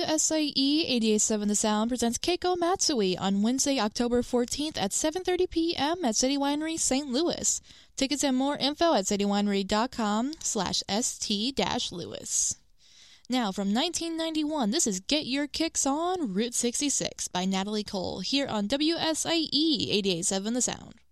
WSIE 88.7 The Sound presents Keiko Matsui on Wednesday, October 14th at 7:30 p.m. at City Winery, St. Louis. Tickets and more info at citywinery.com/st-louis. Now, from 1991, this is Get Your Kicks On Route 66 by Natalie Cole here on WSIE 88.7 The Sound.